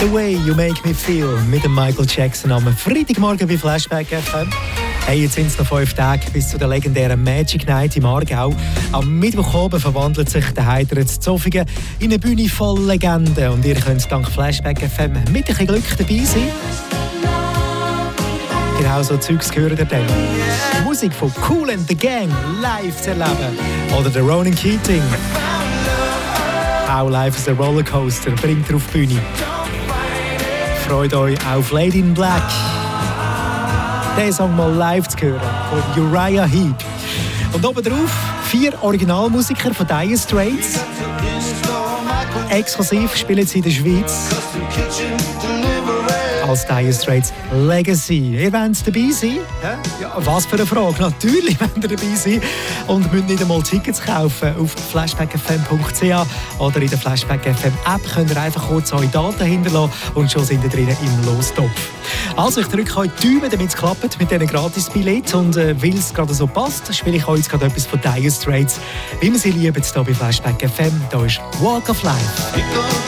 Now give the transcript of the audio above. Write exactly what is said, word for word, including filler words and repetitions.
The Way You Make Me Feel mit dem Michael Jackson am Freitagmorgen bei Flashback F M. Hey, jetzt sind es noch fünf Tage bis zu der legendären Magic Night im Aargau. Am Mittwoch oben verwandelt sich der heitere Zofingen in eine Bühne voll Legenden. Und ihr könnt dank Flashback F M mit ein bisschen Glück dabei sein. Genau so Zeugs gehören ihr dann. Die Musik von Kool and the Gang live zu erleben. Oder der Ronan Keating. Auch live ist ein Rollercoaster, bringt er auf die Bühne. Freut euch auf Lady in Black. Den Song mal live zu hören von Uriah Heep. Und obendrauf vier Originalmusiker von Dire Straits. Exklusiv spielen sie in der Schweiz. Als Dire Straits Legacy. Ihr wollt dabei sein? Ja, was für eine Frage. Natürlich wollt ihr dabei sein. Und müsst nicht einmal Tickets kaufen. Auf flashback f m punkt c h oder in der Flashback F M App könnt ihr einfach kurz eure Daten hinterlassen und schon sind ihr drinnen im Lostopf. Also ich drücke euch die Daumen, damit es klappt mit diesen Gratis-Billett. Und äh, weil es gerade so passt, spiele ich euch jetzt gerade etwas von Dire Straits. Wie wir sie lieben, hier bei Flashback F M. Da ist Walk of Life.